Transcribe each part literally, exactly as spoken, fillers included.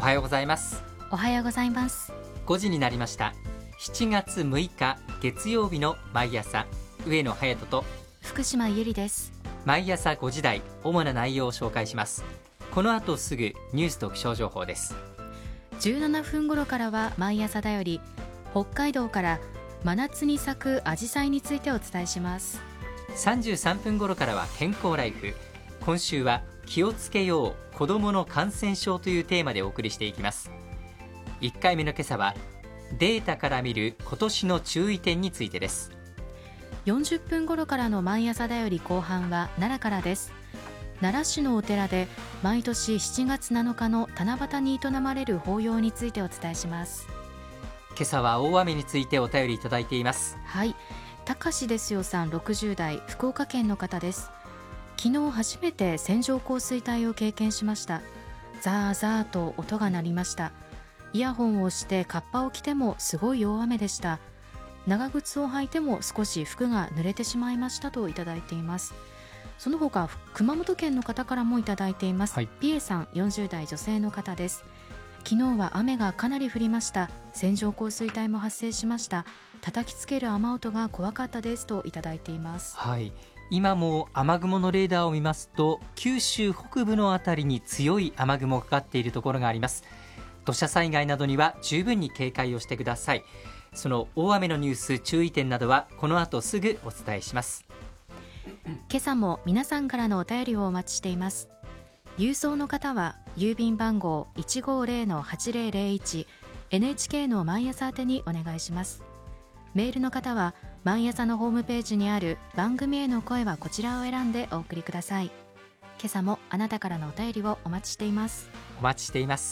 はようございます。 おはようございます。 ごじになりました。しちがつむいか月曜日の毎朝、上野隼人と福島ゆりです。 毎朝ごじ台、主な内容を紹介します。この後すぐニュースと気象情報です。 じゅうななふん頃からは毎朝だより、北海道から真夏に咲くアジサイについてお伝えします。 さんじゅうさんぷん頃からは健康ライフ。今週は気をつけよう子どもの感染症というテーマでお送りしていきます。いっかいめの今朝はデータから見る今年の注意点についてです。 よんじゅっぷん頃からの毎朝だより後半は奈良からです。奈良市のお寺で毎年しちがつなのかの七夕に営まれる法要についてお伝えします。 今朝は大雨についてお便りいただいています。 はい、高志ですよさんろくじゅう代、福岡県の方です。昨日初めて線状降水帯を経験しました。ザーザーと音が鳴りました。イヤホンをしてカッパを着てもすごい大雨でした。長靴を履いても少し服が濡れてしまいましたといただいています。その他熊本県の方からもいただいています、はい、ピエさんよんじゅう代女性の方です。昨日は雨がかなり降りました。線状降水帯も発生しました。叩きつける雨音が怖かったですといただいています。 はい、今も雨雲のレーダーを見ますと九州北部のあたりに強い雨雲がかかっているところがあります。土砂災害などには十分に警戒をしてください。その大雨のニュース、注意点などはこの後すぐお伝えします。 今朝も皆さんからのお便りをお待ちしています。郵送の方は郵便番号 いちごーぜろのはちぜろぜろいち エヌエイチケー の毎朝宛てにお願いします。メールの方は毎朝のホームページにある番組への声はこちらを選んでお送りください。今朝もあなたからのお便りをお待ちしています。 お待ちしています。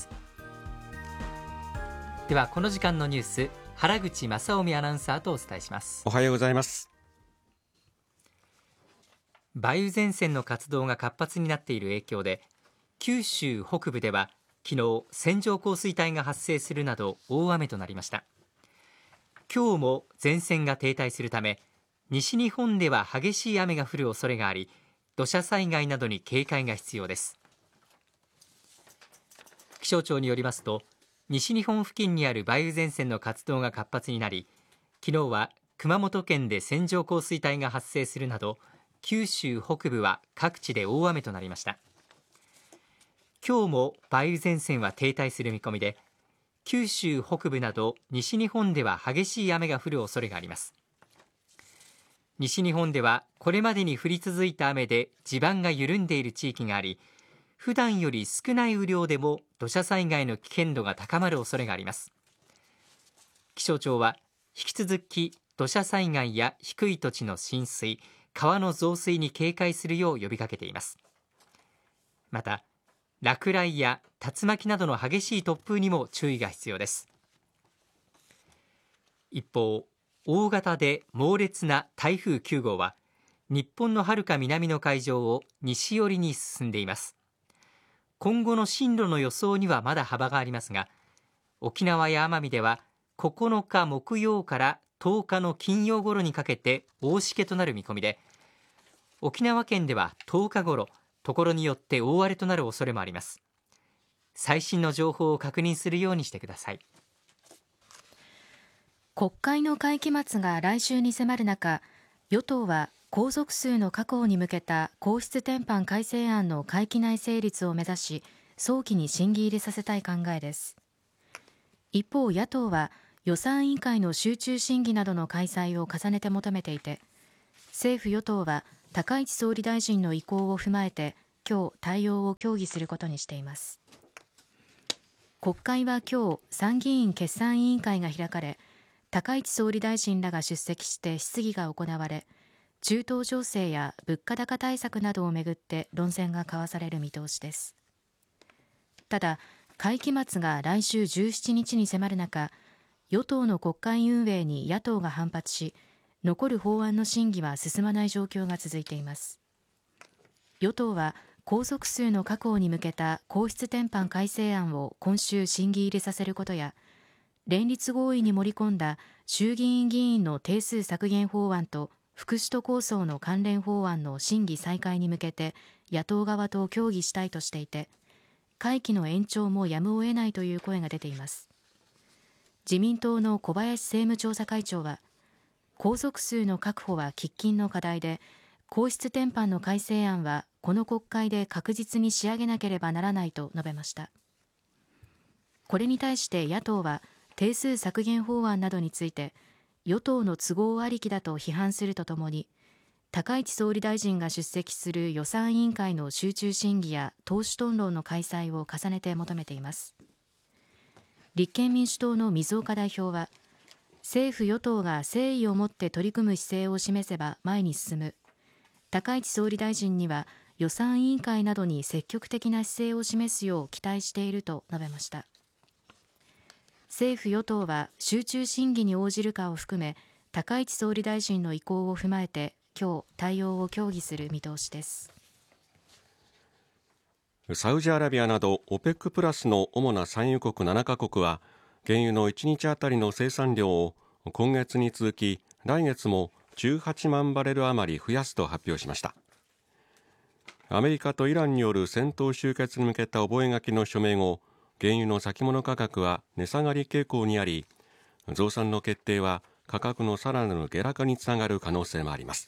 ではこの時間のニュース、原口正臣アナウンサーとお伝えします。 おはようございます。 梅雨前線の活動が活発になっている影響で、九州北部では昨日線状降水帯が発生するなど大雨となりました。今日も前線が停滞するため、西日本では激しい雨が降る恐れがあり、土砂災害などに警戒が必要です。気象庁によりますと、西日本付近にある梅雨前線の活動が活発になり、昨日は熊本県で線状降水帯が発生するなど、九州北部は各地で大雨となりました。今日も梅雨前線は停滞する見込みで、九州北部など西日本では激しい雨が降る恐れがあります。西日本ではこれまでに降り続いた雨で地盤が緩んでいる地域があり、普段より少ない雨量でも土砂災害の危険度が高まる恐れがあります。気象庁は引き続き土砂災害や低い土地の浸水、川の増水に警戒するよう呼びかけています。また落雷や竜巻などの激しい突風にも注意が必要です。一方、大型で猛烈な台風きゅう号は日本の遥か南の海上を西寄りに進んでいます。今後の進路の予想にはまだ幅がありますが、沖縄や奄美ではここのか木曜からとおかの金曜頃にかけて大しけとなる見込みで、沖縄県ではとおか頃、ところによって大荒れとなる恐れもあります。最新の情報を確認するようにしてください。 国会の会期末が来週に迫る中、与党は皇族数の確保に向けた皇室典範改正案の会期内成立を目指し、早期に審議入れさせたい考えです。一方、野党は予算委員会の集中審議などの開催を重ねて求めていて、政府与党は高市総理大臣の意向を踏まえて今日対応を協議することにしています。国会は今日参議院決算委員会が開かれ、高市総理大臣らが出席して質疑が行われ、中東情勢や物価高対策などをめぐって論戦が交わされる見通しです。ただ会期末が来週じゅうしちにちに迫る中、与党の国会運営に野党が反発し、残る法案の審議は進まない状況が続いています。与党は皇族数の確保に向けた皇室典範改正案を今週審議入れさせることや、連立合意に盛り込んだ衆議院議員の定数削減法案と副首都構想の関連法案の審議再開に向けて野党側と協議したいとしていて、 会期の延長もやむを得ないという声が出ています。自民党の小林政務調査会長は、皇族数の確保は喫緊の課題で、皇室典範の改正案はこの国会で確実に仕上げなければならないと述べました。これに対して野党は定数削減法案などについて与党の都合ありきだと批判するとともに、高市総理大臣が出席する予算委員会の集中審議や党首討論の開催を重ねて求めています。立憲民主党の水岡代表は、政府与党が誠意を持って取り組む姿勢を示せば前に進む。高市総理大臣には予算委員会などに積極的な姿勢を示すよう期待していると述べました。政府与党は集中審議に応じるかを含め、高市総理大臣の意向を踏まえて今日対応を協議する見通しです。 サウジアラビアなど オペック プラスの主な産油国ななカ国は、原油のいちにちあたりの生産量を今月に続き来月もじゅうはちまんバレル余り増やすと発表しました。アメリカとイランによる戦闘終結に向けた覚書の署名後、原油の先物価格は値下がり傾向にあり、増産の決定は価格のさらなる下落につながる可能性もあります。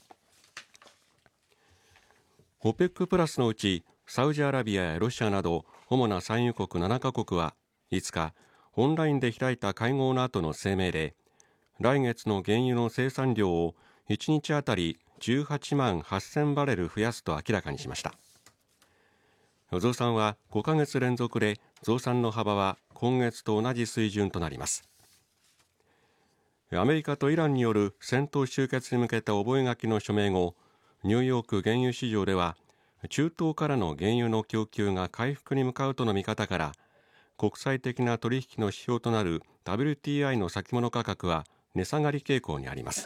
オペック プラスのうちサウジアラビアやロシアなど主な産油国ななカ国はいつかオンラインで開いた会合の後の声明で、来月の原油の生産量をいちにちあたりじゅうはちまんはっせんバレル増やすと明らかにしました。増産はごかげつ連続で、増産の幅は今月と同じ水準となります。アメリカとイランによる戦闘終結に向けた覚書の署名後、ニューヨーク原油市場では中東からの原油の供給が回復に向かうとの見方から、国際的な取引の指標となる ダブリューティーアイ の先物価格は値下がり傾向にあります。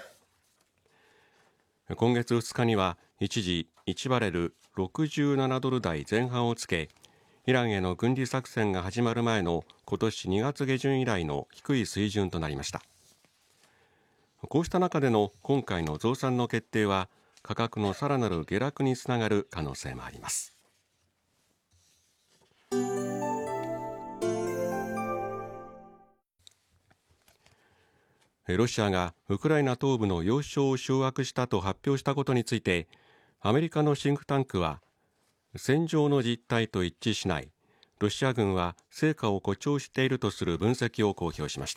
今月ふつかには一時いちバレルろくじゅうななドル台前半をつけ、イランへの軍事作戦が始まる前の今年にがつ下旬以来の低い水準となりました。こうした中での今回の増産の決定は、価格のさらなる下落につながる可能性もあります。ロシアがウクライナ東部の要衝を掌握したと発表したことについて、アメリカのシンクタンクは、戦場の実態と一致しない、ロシア軍は成果を誇張しているとする分析を公表しました。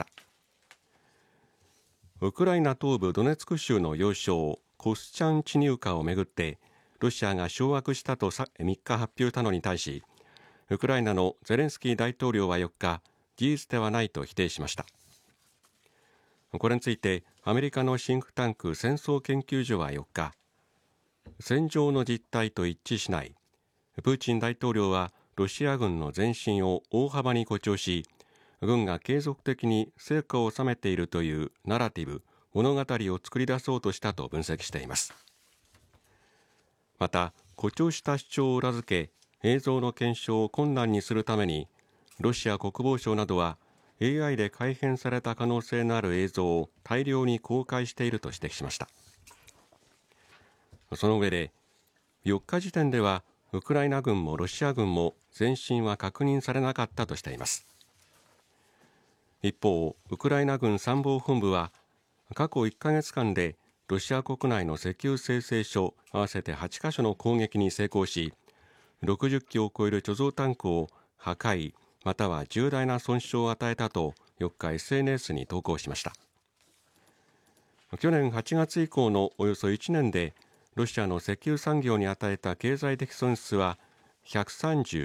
ウクライナ東部ドネツク州の要衝コスチャンチニウカをめぐって、ロシアが掌握したとみっか発表したのに対し、ウクライナのゼレンスキー大統領はよっか、事実ではないと否定しました。これについてアメリカのシンクタンク戦争研究所はよっか、戦場の実態と一致しない、プーチン大統領はロシア軍の前進を大幅に誇張し、軍が継続的に成果を収めているというナラティブ、物語を作り出そうとしたと分析しています。また、誇張した主張を裏付け、映像の検証を困難にするために、ロシア国防省などはエーアイ で改変された可能性のある映像を大量に公開していると指摘しました。その上で、よっか時点ではウクライナ軍もロシア軍も前進は確認されなかったとしています。一方、ウクライナ軍参謀本部は、過去いっかげつかんでロシア国内の石油精製所合わせてはちカ所の攻撃に成功し、ろくじゅっきを超える貯蔵タンクを破壊または重大な損傷を与えたとよっか エスエヌエス に投稿しました。去年はちがつ以降のおよそいちねんでロシアの石油産業に与えた経済的損失はひゃくさんじゅ